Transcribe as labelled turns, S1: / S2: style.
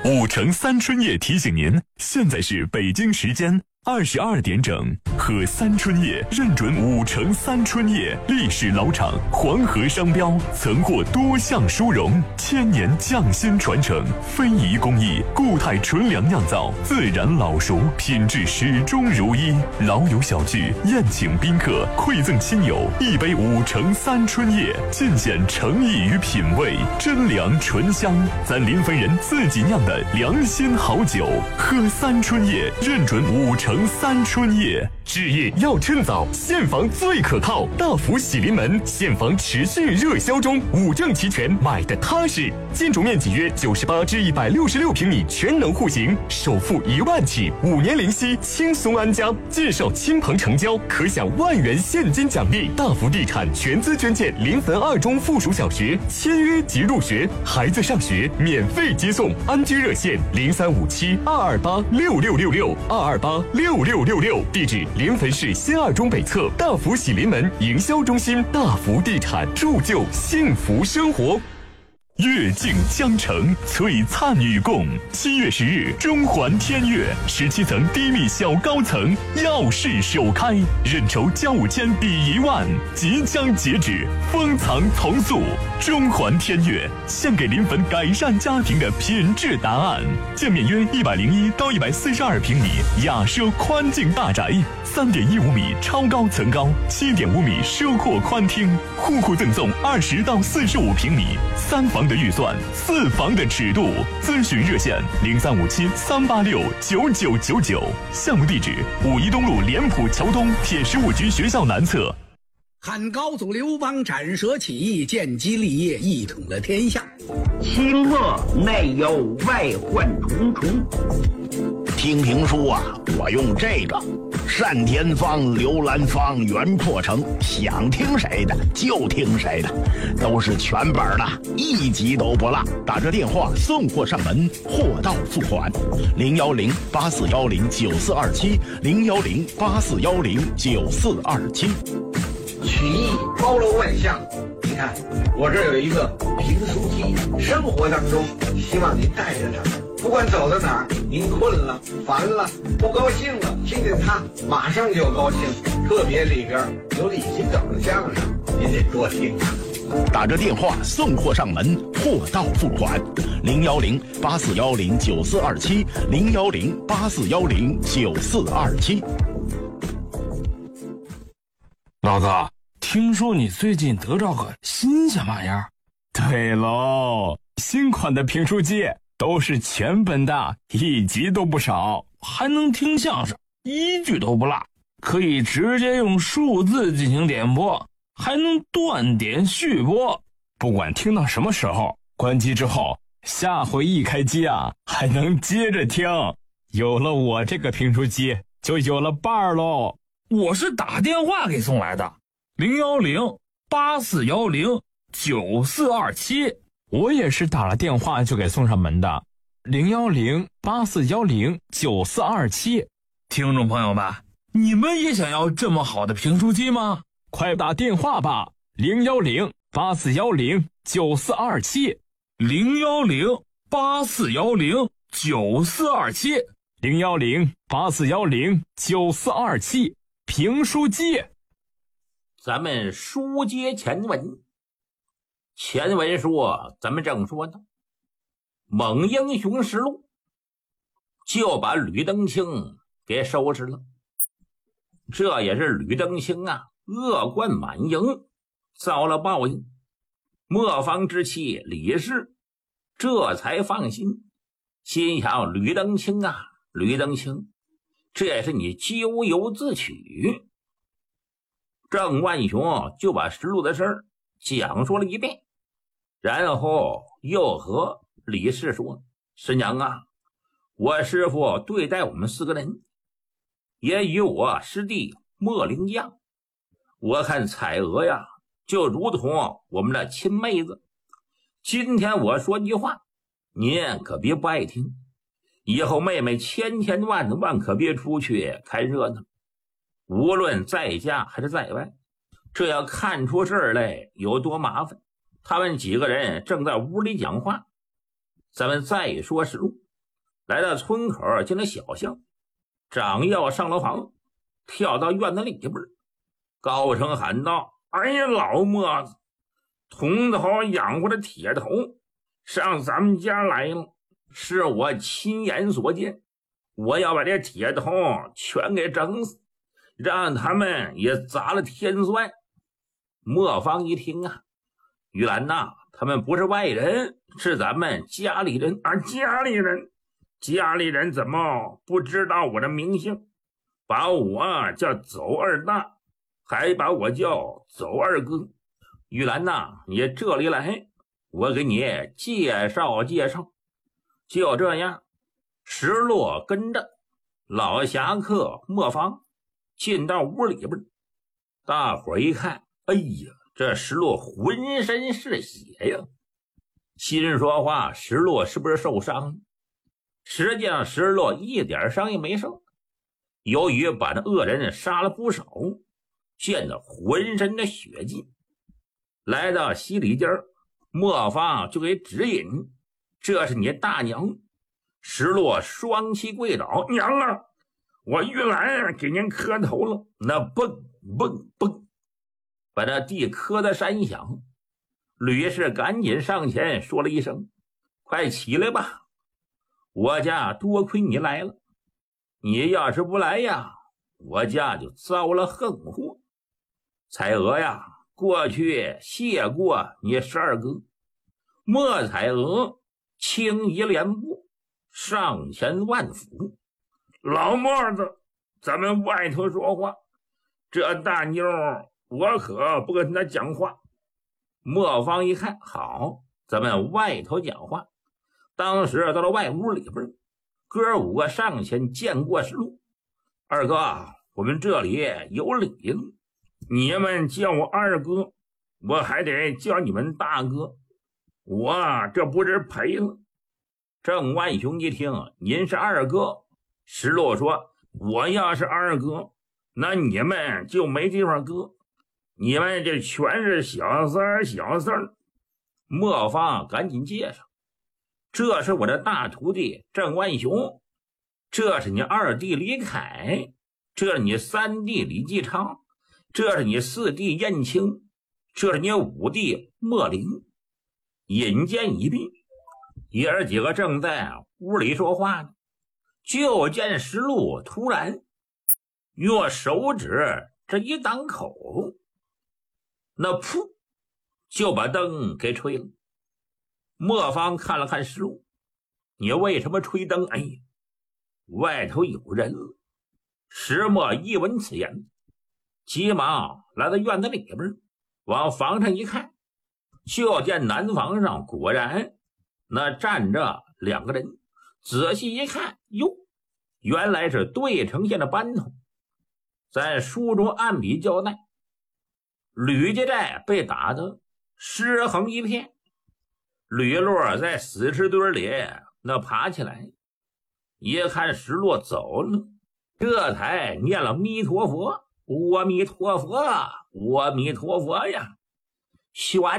S1: 5城3春夜提醒您，现在是北京时间22点整，喝3春夜认准5城3春夜，历史老厂，黄河商标，曾获多项殊荣，千年匠心传承，非遗工艺，固态纯粮酿造，自然老熟，品质始终如一。老友小聚，宴请宾客，馈赠亲友，一杯5城3春夜，尽显诚意与品味，真粮醇香，咱临汾人自己酿的良心好酒，喝3春夜认准5城3春夜。置业要趁早，现房最可靠，大福喜临门，现房持续热销中，5证齐全，买的踏实。建筑面积约98至166平米，全能户型，首付1万起，5年零息，轻松安家。介绍亲朋成交，可享1万元现金奖励。大福地产全资捐建临汾2中附属小学，签约即入学，孩子上学免费接送。安居热线035722826666，2286666，地址临汾市新2中北侧大福喜临门营销中心。大福地产，铸就幸福生活。月镜江城，璀璨与共。7月10日，中环天悦17层低密小高层耀世首开，认筹交5000抵1万，即将截止，封藏从速。中环天悦献给临汾改善家庭的品质答案。建面约101到142平米雅奢宽净大宅，3.15米超高层高，7.5米奢阔宽厅，户赠送20到45平米，3房的预算，4房的尺度。咨询热线035738699999。项目地址5一东路联普桥东铁15局学校南侧。
S2: 汉高祖刘邦斩蛇起义，建基立业，一统了天下。
S3: 清末内忧外患重重。
S4: 听评书啊，我用这个单田芳、刘兰芳、袁破城，想听谁的就听谁的，都是全本的，一集都不落。打这电话送货上门，货到付款。010-8410-9427，010-8410-9427。
S3: 曲艺包罗万象，你看我这有一个评书机，生活当中希望您带着它，不管走到哪儿，您困了、烦了、不高兴了，听见它马上就高兴。特别里边有李金斗的相声，您得多听啊。
S4: 打着电话送货上门，货到付款。010-8410-9427，010-8410-9427。
S5: 老子听说你最近得着个新鲜玩意儿？
S6: 对喽，新款的评书机都是全本的，一集都不少，
S5: 还能听相声，一句都不落，可以直接用数字进行点播，还能断点续播。
S6: 不管听到什么时候，关机之后，下回一开机啊，还能接着听。有了我这个评书机，就有了伴儿喽。
S5: 我是打电话给送来的，010-8410-9427。
S6: 我也是打了电话就给送上门的，010-8410-9427。
S5: 听众朋友们，你们也想要这么好的评书机吗？
S6: 快打电话吧，010-8410-9427。
S5: 010-8410-9427。
S6: 010-8410-9427。评书机。
S7: 咱们书接前文，前文说咱们正说呢，猛英雄实录就把吕登清给收拾了。这也是吕登清啊恶贯满盈，遭了报应。磨坊之妻李氏这才放心，心想吕登清啊，吕登清，这也是你咎由自取。郑万雄就把实录的事儿讲述了一遍，然后又和李氏说：“师娘啊，我师父对待我们4个人，也与我师弟莫灵一样，我看彩娥呀，就如同我们的亲妹子。今天我说句话，您可别不爱听。以后妹妹千万可别出去看热闹，无论在家还是在外，这要看出事儿来有多麻烦。”他们几个人正在屋里讲话，咱们再说实录。 来到村口，进了小巷，张耀上了房，跳到院子里边，高声喊道：哎呀，老磨子，铜头养活的铁头上咱们家来了，是我亲眼所见，我要把这铁头全给整死，让他们也砸了天算。磨坊一听啊，玉兰呐，他们不是外人，是咱们家里人啊！家里人怎么不知道我的名姓？把我叫走二大，还把我叫走二哥。玉兰呐，你这里来，我给你介绍介绍。就这样，石落跟着老侠客磨坊进到屋里边，大伙儿一看，哎呀，这石落浑身是血呀！心说话，石落是不是受伤？实际上石落一点伤也没受，由于把那恶人杀了不少，溅得浑身的血迹。来到洗礼间，磨坊就给指引，这是你大娘。石落双膝跪倒，娘啊，我玉兰给您磕头了。那蹦蹦蹦，把这地磕得山响。吕氏赶紧上前说了一声：快起来吧，我家多亏你来了，你要是不来呀，我家就遭了横祸。彩娥呀，过去谢过你12哥。莫彩娥轻移莲步，上前万福：老磨子，咱们外头说话，这大妞我可不跟她讲话。磨坊一看，好，咱们外头讲话。当时到了外屋里边，哥5个上前见过石路。二哥，我们这里有礼了，你们叫我二哥，我还得叫你们大哥，我这不是赔了。郑万雄一听，您是二哥。石路说，我要是二哥，那你们就没地方搁，你们这全是小三儿小四儿。磨坊赶紧介绍，这是我的大徒弟郑万雄，这是你二弟李凯，这是你三弟李继昌，这是你四弟燕青，这是你五弟莫林。引荐一毕，爷儿几个正在屋里说话呢，就见石路突然用手指这一挡口，那噗就把灯给吹了。磨坊看了看石路，你为什么吹灯？哎呀，外头有人了。石磨一闻此言，急忙来到院子里边，往房上一看，就见南房上果然那站着2个人。仔细一看，哟，原来是对城县的班头。在书中按笔交代，吕家寨被打得尸横一片，吕洛在死尸堆里那爬起来，一看石落走了，这才念了弥陀佛，阿弥陀佛，阿弥陀佛呀，玄